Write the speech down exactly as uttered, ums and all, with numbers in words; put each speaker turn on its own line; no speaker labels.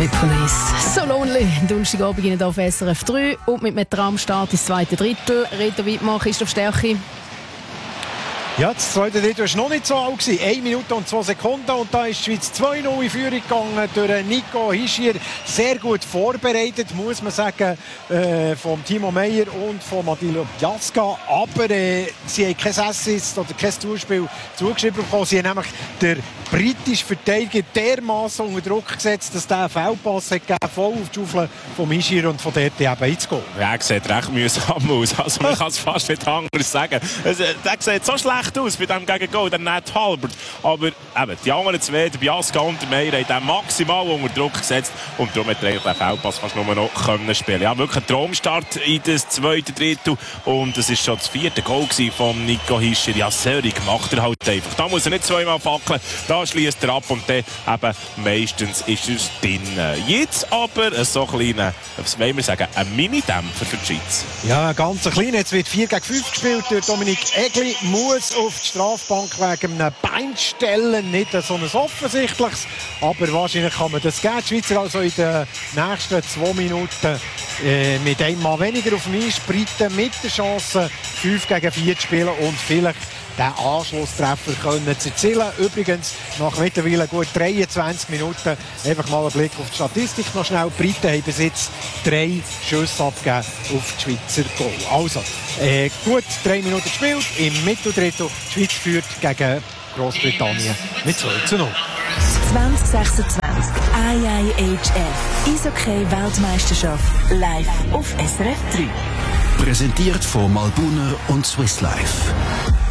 Mit Police. So lonely. Donnerstagabend hier auf S R F drei und mit einem Traumstart ins zweite Drittel. Reto Wittmann, Christoph Stärchi.
Ja, das zweite Drittel war noch nicht so alt. eine Minute und zwei Sekunden. Und da ist die Schweiz zwei null in Führung gegangen durch Nico Hischier. Sehr gut vorbereitet, muss man sagen, äh, vom Timo Meyer und von Adilo Biasca. Aber äh, sie haben kein Assist oder kein Zuspiel zugeschrieben bekommen. Sie haben nämlich der britische Verteidiger dermaßen unter Druck gesetzt, dass der einen Feldpass hat gegeben, voll auf die Schaufel vom Hischier und von dort eben ins Goal.
Ja, er sieht recht mühsam aus. Also man kann es fast nicht anders sagen. Also, der sieht so schlecht aus bei diesem Gegengol, der Nat Halbert. Aber eben, die anderen zwei, der Biasca und der Meyer, haben den maximal unter Druck gesetzt. Und darum hat er eigentlich den Feldpass fast nur noch können spielen. Ja, wirklich ein Traumstart in das zweite Drittel. Und es war schon das vierte Goal von Nico Hischier. Ja, Sörig macht er halt einfach. Da muss er nicht zweimal fackeln. Da schließt er ab und dann eben meistens ist er drin. Jetzt aber so ein kleiner, was wollen wir sagen, ein Mini-Dämpfer für die Schweiz.
Ja, ganz klein. Jetzt wird vier gegen fünf gespielt. Der Dominik Egli muss auf die Strafbank wegen einem Beinstellen. Nicht so ein offensichtliches, aber wahrscheinlich kann man das geben. Die Schweizer also in den nächsten zwei Minuten äh, mit einem Mann weniger auf dem Eis spreiten, mit der Chance fünf gegen vier zu spielen und vielleicht den Anschlusstreffer können zu erzielen. Übrigens, nach mittlerweile gut dreiundzwanzig Minuten, einfach mal einen Blick auf die Statistik noch schnell. Die Briten haben bis jetzt drei Schüsse abgegeben auf die Schweizer Goal. Also, äh, gut drei Minuten gespielt, im Mitteldrittel. Die Schweiz führt gegen Großbritannien mit zwei zu null.
zwanzig sechsundzwanzig I I H F Eishockey-Weltmeisterschaft live auf S R F drei.
Präsentiert von Malbuner und Swiss Life.